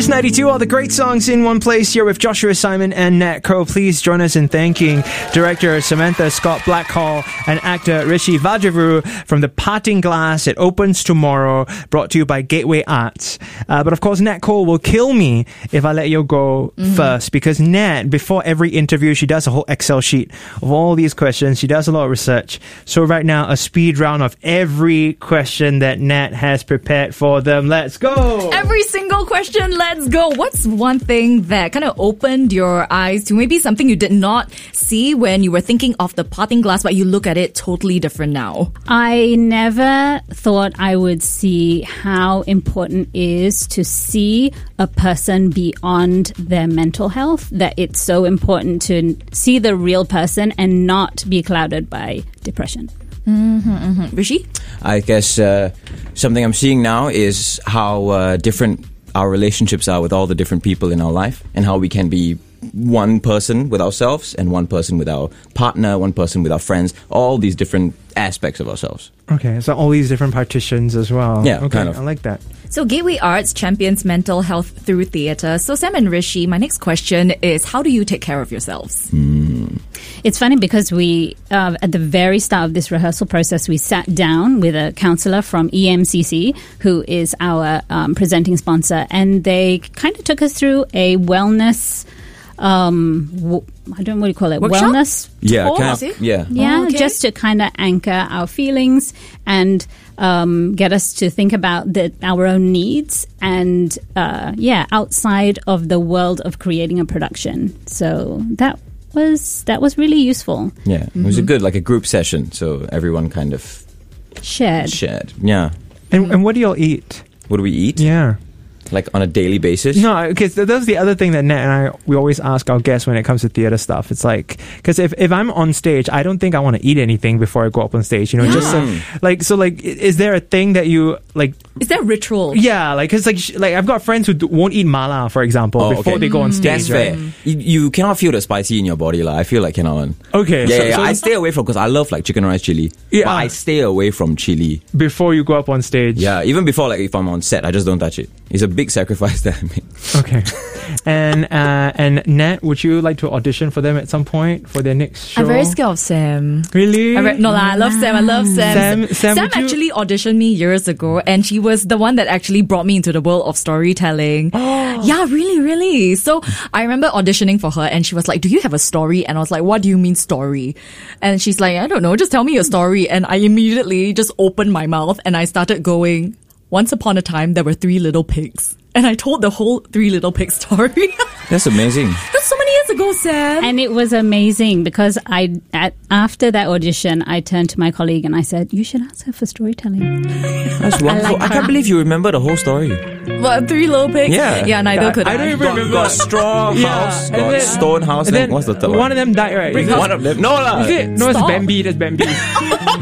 Mix 92, all the great songs in one place here with Joshua Simon and Nat Crow. Please join us in thanking director Samantha Scott Blackhall and actor Rishi Vajavuru from The Parting Glass. It opens tomorrow, brought to you by Gateway Arts. But of course, Nat Cole will kill me if I let you go first, because Nat, before every interview, she does a whole Excel sheet of all these questions. She does a lot of research. So right now, a speed round of every question that Nat has prepared for them. Let's go! Every single question, let's go. What's one thing that kind of opened your eyes to maybe something you did not see when you were thinking of The Parting Glass, but you look at it totally different now? I never thought I would see how important it is to see a person beyond their mental health, that it's so important to see the real person and not be clouded by depression. Rishi? I guess something I'm seeing now is how different our relationships are with all the different people in our life, and how we can be one person with ourselves and one person with our partner, one person with our friends, all these different aspects of ourselves. Okay, so all these different partitions as well. Yeah, okay, kind of. I like that. So Gateway Arts champions mental health through theatre. So Sam and Rishi, my next question is, how do you take care of yourselves? It's funny because we, at the very start of this rehearsal process, we sat down with a counsellor from EMCC, who is our presenting sponsor, and they kind of took us through a wellness, I don't know what you call it, workshop? Wellness Yeah, talk? kind of, yeah. Yeah, Okay. just to kind of anchor our feelings and get us to think about our own needs and, outside of the world of creating a production. So that was really useful. Yeah, it was a good, like a group session, so everyone kind of Shared. shared. Yeah. And what do y'all eat? What do we eat? Yeah. Like on a daily basis? No, because that's the other thing that Nat and we always ask our guests when it comes to theatre stuff. It's like, because if I'm on stage, I don't think I want to eat anything before I go up on stage. You know, just is there a thing that you like? Is there a ritual? Yeah, like because like I've got friends who won't eat mala, for example, before they go on stage. That's fair. Right? You cannot feel the spicy in your body. I feel like cannot. Okay, Yeah, so I stay away from, because I love like chicken rice chili. Yeah. But I stay away from chili. before you go up on stage. Yeah, even before, like if I'm on set, I just don't touch it. It's a big sacrifice that I make. Okay. And Nat, would you like to audition for them at some point for their next show? I'm very scared of Sam. Really? I love Sam. I love Sam. Sam, would you- actually auditioned me years ago, and she was the one that actually brought me into the world of storytelling. Yeah, really, really. So I remember auditioning for her, and she was like, "Do you have a story?" And I was like, "What do you mean story?" And she's like, "I don't know, just tell me your story." And I immediately just opened my mouth and I started going, "Once upon a time, there were 3 little pigs." And I told the whole 3 little pig story. That's amazing. That's so many years ago, Sam. And it was amazing because after that audition, I turned to my colleague and I said, "You should ask her for storytelling." That's wonderful. I can't believe you remember the whole story. What, 3 little pigs? Yeah. Yeah, neither could I. I don't even remember. Got straw house, and got then- stone house. And Then then what's the third one of them died, right? Is it- One of them. No lah. Is it? No, it's Stop. Bambi. That's Bambi.